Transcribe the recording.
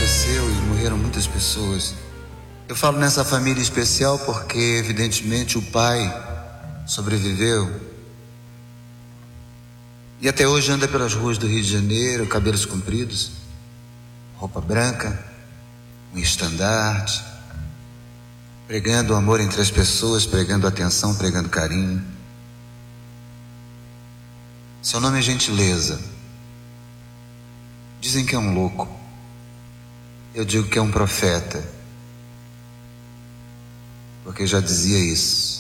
faleceu e morreram muitas pessoas. Eu falo nessa família especial porque, evidentemente, o pai sobreviveu e até hoje anda pelas ruas do Rio de Janeiro, cabelos compridos, roupa branca, um estandarte, pregando o amor entre as pessoas, pregando atenção, pregando carinho. Seu nome é Gentileza. Dizem que é um louco. Eu digo que é um profeta, porque já dizia isso.